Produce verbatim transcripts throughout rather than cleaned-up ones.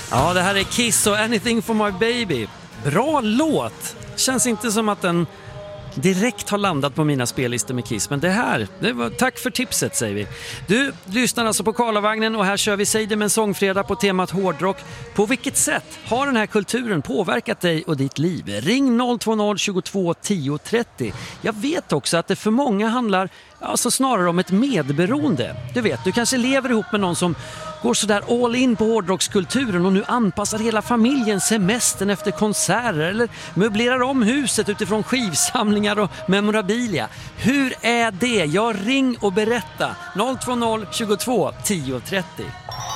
Ja, det här är Kiss och Anything for my baby. Bra låt. Känns inte som att den direkt har landat på mina spellistor med Kiss. Men det här, det var, tack för tipset säger vi. Du lyssnar alltså på Karlavagnen och här kör vi Säg det med en sångfredag på temat hårdrock. På vilket sätt har den här kulturen påverkat dig och ditt liv? Ring noll två noll tjugotvå tio trettio. Jag vet också att det för många handlar alltså snarare om ett medberoende. Du vet, du kanske lever ihop med någon som går så där all in på hårdrockskulturen och nu anpassar hela familjen semestern efter konserter eller möblerar om huset utifrån skivsamlingar och memorabilia. Hur är det? Jag ring och berätta. noll två noll tjugotvå tio trettio.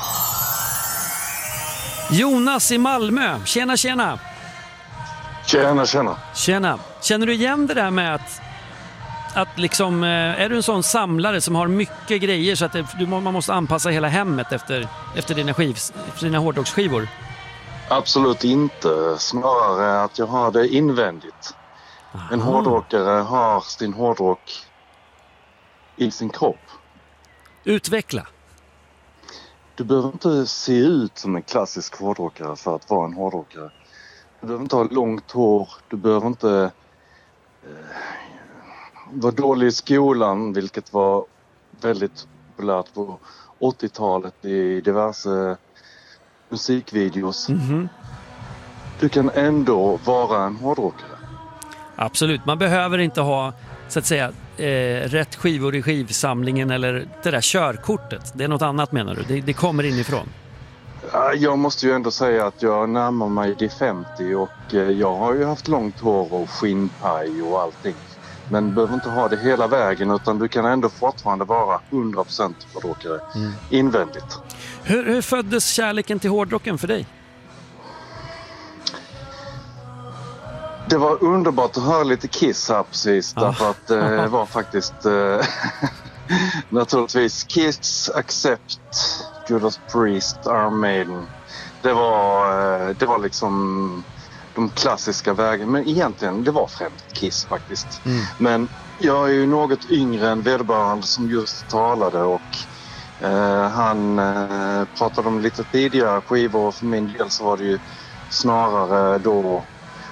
Jonas i Malmö. Tjena, tjena. Tjena, tjena. Tjena. Känner du igen det där med att Att liksom, är du en sån samlare som har mycket grejer så att det, du, man måste anpassa hela hemmet efter, efter dina, skiv, efter dina hårdrocksskivor? Absolut inte. Snarare att jag har det invändigt. Aha. En hårdrockare har sin hårdrock i sin kropp. Utveckla. Du behöver inte se ut som en klassisk hårdrockare för att vara en hårdrockare. Du behöver inte ha långt hår. Du behöver inte eh, var dålig i skolan, vilket var väldigt populärt på åttiotalet i diverse musikvideos. Mm-hmm. Du kan ändå vara en hårdrockare. Absolut, man behöver inte ha så att säga eh, rätt skivor i skivsamlingen eller det där körkortet. Det är något annat menar du, det, det kommer inifrån. Jag måste ju ändå säga att jag närmar mig de femtio och jag har ju haft långt hår och skinnpaj och allting. Men du behöver inte ha det hela vägen utan du kan ändå fortfarande vara hundra procent hårdrockare mm. invändigt. Hur, hur föddes kärleken till hårdrocken för dig? Det var underbart att höra lite Kiss här precis. Ah. Därför att det var faktiskt eh, naturligtvis Kiss, Accept, Judas Priest, Iron Maiden. Det var, eh, det var liksom de klassiska vägen. Men egentligen, det var främst Kiss faktiskt. Mm. Men jag är ju något yngre än vederbörande som just talade och eh, han eh, pratade om lite tidigare skivor och för min del så var det ju snarare då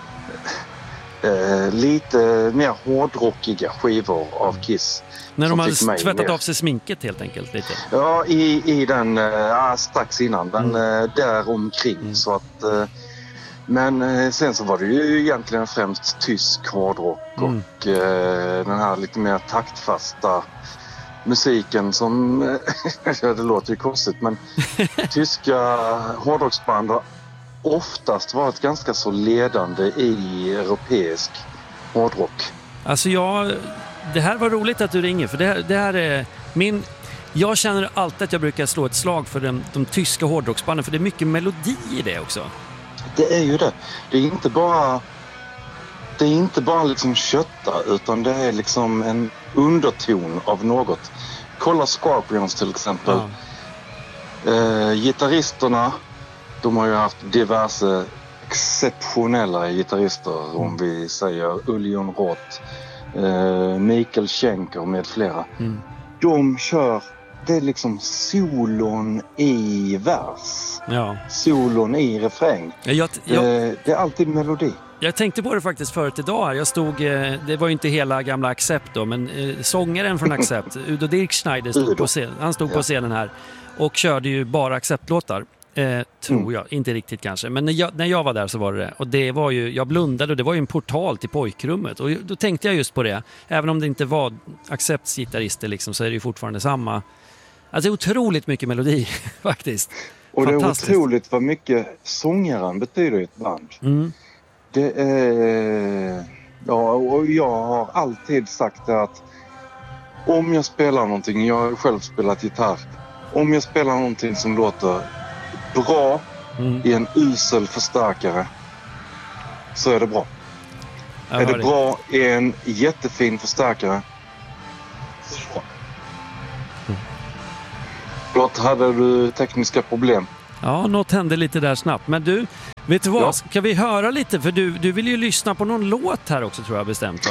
eh, lite mer hårdrockiga skivor av Kiss. När de hade tvättat mer av sig sminket helt enkelt lite? Ja, i, i den, äh, strax innan, den mm. äh, där omkring mm. så att äh, men äh, sen så var det ju egentligen främst tysk hårdrock mm. och äh, den här lite mer taktfasta musiken som, äh, det låter ju konstigt men tyska hårdrocksband har oftast varit ganska så ledande i europeisk hårdrock. Alltså jag, det här var roligt att du ringer för det här, det här är min, jag känner alltid att jag brukar slå ett slag för de, de tyska hårdrocksbanden för det är mycket melodi i det också. Det är ju det. Det är inte bara det är inte bara liksom kötta utan det är liksom en underton av något. Kolla Scorpions till exempel. Ja. Eh, gitarristerna, de har ju haft diverse exceptionella gitarrister mm. om vi säger Uljon Roth, eh, Mikael Schenker med flera. Mm. De kör, det är liksom solon i vers. Ja. Solon i refräng. Ja, jag, jag, det, det är alltid melodi. Jag tänkte på det faktiskt förut idag. Jag stod, det var ju inte hela gamla Accept då, men sångaren från Accept, Udo Dirkschneider, stod på scen, han stod ja. på scenen här och körde ju bara Accept-låtar. Eh, tror mm. jag, inte riktigt kanske. Men när jag, när jag var där så var det det. Och det var ju, jag blundade och det var ju en portal till pojkrummet. Och då tänkte jag just på det. Även om det inte var Accepts gitarrister liksom, så är det ju fortfarande samma. Alltså otroligt mycket melodi faktiskt. Och det är otroligt vad mycket sångaren betyder i ett band. Mm. Det är... Ja, och jag har alltid sagt det att om jag spelar någonting, jag har själv spelat gitarr. Om jag spelar någonting som låter bra mm. i en usel förstärkare så är det bra. Jag är det, det bra i en jättefin förstärkare så mm. Blott hade du tekniska problem. Ja, något hände lite där snabbt. Men du, vet du vad? Ja. Ska vi höra lite? För du, du vill ju lyssna på någon låt här också tror jag bestämt va?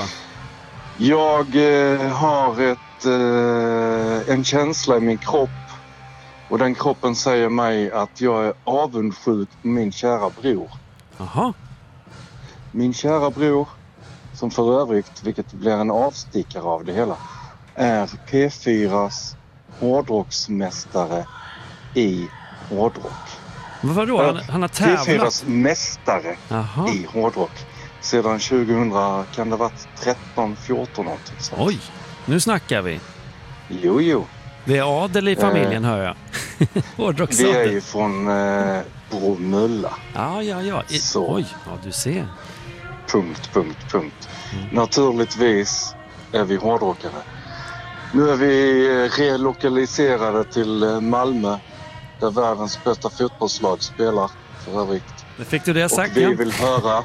Jag eh, har ett, eh, en känsla i min kropp Och den kroppen säger mig att jag är avundsjuk på min kära bror. Jaha. Min kära bror, som för övrigt, vilket blir en avstickare av det hela, är P fyras hårdrocksmästare i hårdrock. Men vadå? Han, han har tävlat? P fyras mästare Aha. i hårdrock. Sedan tjugohundra kan det varit tretton fjorton någonting sånt. Oj, nu snackar vi. Jo, jo. Det är adel i familjen, eh, hör jag. Vi är ju från eh, Bromölla. Ja, ja, ja. I, Så. Oj, ja du ser. Punkt, punkt, punkt. Mm. Naturligtvis är vi hårdrockare. Nu är vi relokaliserade till Malmö, där världens bästa fotbollslag spelar för övrigt. Det fick du det sagt. Och vi vill höra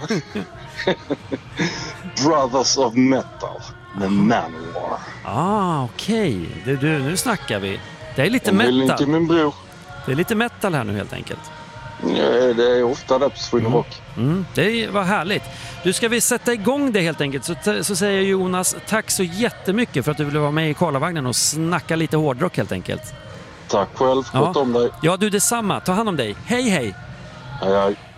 Brothers of Metal med Manowar. Ah, okej. Okay. Du, nu snackar vi. Det är lite metal. metal. Min bror. Det är lite metal här nu helt enkelt. Ja, det är ofta det på Sweden mm. Rock. Mm, det var härligt. Du, ska vi sätta igång det helt enkelt, så, så säger Jonas tack så jättemycket för att du ville vara med i Karlavagnen och snacka lite hårdrock helt enkelt. Tack själv, sköt ja. om dig. Ja, du detsamma. Ta hand om dig. Hej, hej. Hej, hej.